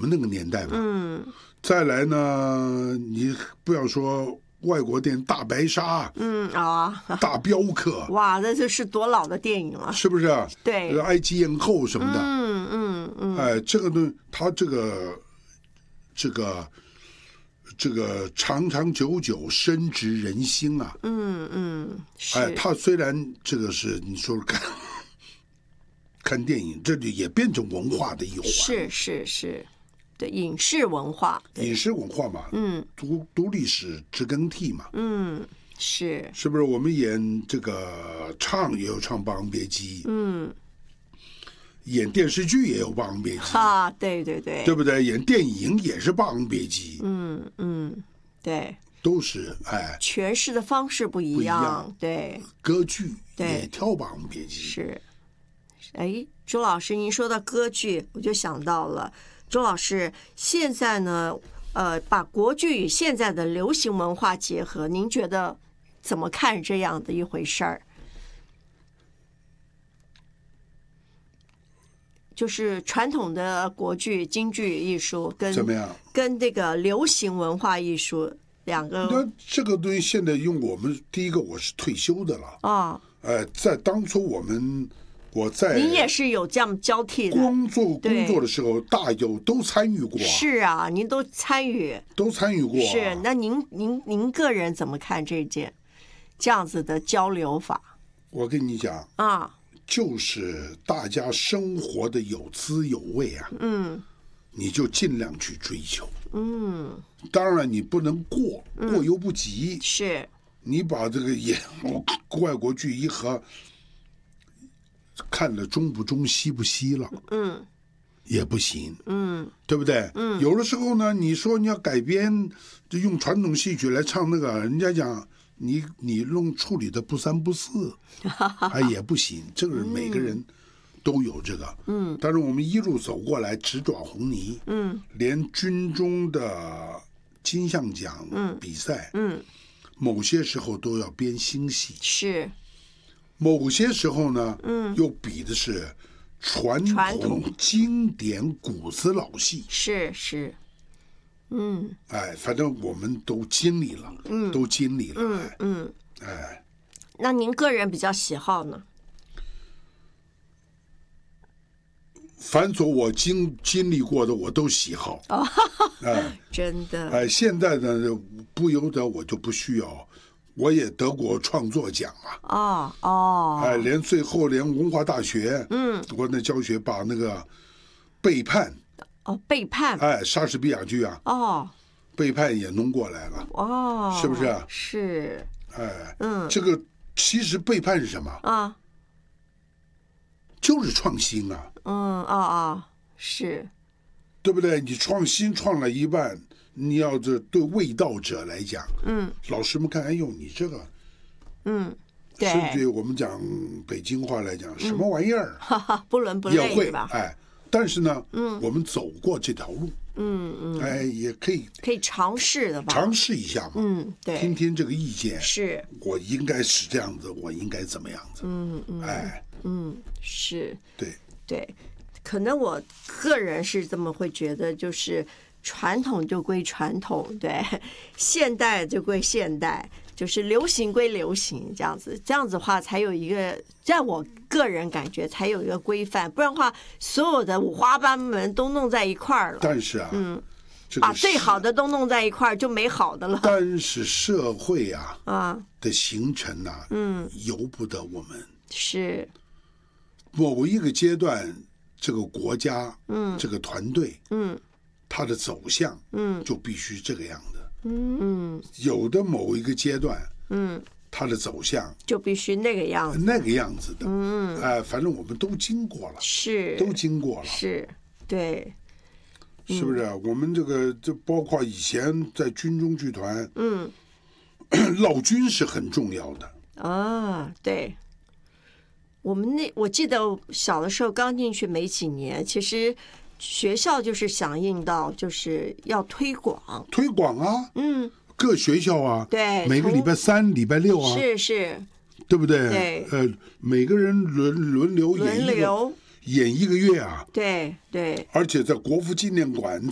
们那个年代嘛。再来呢，你不要说外国电影，大白鲨，大镖客， 哇，那这是多老的电影了， 是不是？ 对， 埃及艳后什么的，哎，这个呢，他这个长长久久深植人心啊， 是， 哎，他虽然这个是你说看电影，这就也变成文化的一环， 是。对，影视文化嘛，读历史知更替嘛， 是不是？我们演这个唱也有唱《霸王别姬》，演电视剧也有《霸王别姬》 啊，对， 对不对？演电影也是《霸王别姬》， 对， 都是哎， 诠释的方式不一样，对， 歌剧也跳《霸王别姬》 是，哎，周老师，您说到歌剧，我就想到了。周老师，现在呢，把国剧与现在的流行文化结合，您觉得怎么看这样的一回事儿？就是传统的国剧、京剧艺术怎么样？ 跟这个流行文化艺术两个， 那这个东西现在用我们第一个，我是退休的了啊， 在当初我在您也是有这样交替的工作的时候，大有都参与过。 是啊，您都参与过。是，那您个人怎么看这样子的交流法？ 我跟你讲啊， 就是大家生活的有滋有味啊。你就尽量去追求。当然你不能过犹不及。 是， 你把这个外国剧一合。看了中不中西不西了，也不行，对不对？有的时候呢，你说你要改编，就用传统戏曲来唱那个，人家讲你弄处理的不三不四，也不行。这个每个人都有这个，但是我们一路走过来，直爪红泥，连军中的金像奖比赛，某些时候都要编新戏， 是。 某些时候呢，又比的是传统经典古词老戏， 是， 哎，反正我们都经历了，哎， 那您个人比较喜好呢？ 凡所我经历过的，我都喜好， 真的， 哎，现在呢，不由得我就不需要。我也得过创作奖啊！哎，最后连文化大学，我那教学把那个背叛， 背叛， 哎，莎士比亚剧啊，背叛也弄过来了，是不是？ 是， 哎，这个其实背叛是什么？就是创新啊！ 是， 对不对？你创新创了一半。你要这对卫道者来讲，老师们看，哎呦，你这个， 对， 甚至我们讲北京话来讲，什么玩意儿， 不伦不类也会吧？ 哎，但是呢，我们走过这条路，哎，也可以尝试的吧？ 尝试一下嘛， 对， 听听这个意见， 是我应该是这样子，我应该怎么样子？哎， 是， 对， 可能我个人是这么会觉得，就是。传统就归传统，对，现代就归现代，就是流行归流行，这样子的话才有一个，在我个人感觉才有一个规范，不然的话，所有的五花八门都弄在一块儿了。 但是把最好的都弄在一块儿就没好的了。 但是社会的形成由不得我们。 是某一个阶段，这个国家，这个团队，它的走向，就必须这个样的，有的某一个阶段，它的走向就必须那个样子的，哎，反正我们都经过了，都经过了， 是，对， 是不是？我们这个就包括以前在军中剧团，老军是很重要的对。我记得小的时候刚进去没几年，其实。学校就是响应到，就是要推广啊，各学校啊， 对， 每个礼拜3、礼拜6啊， 是， 对不对？ 对， 每个人轮流演一个月啊， 对， 而且在国父纪念馆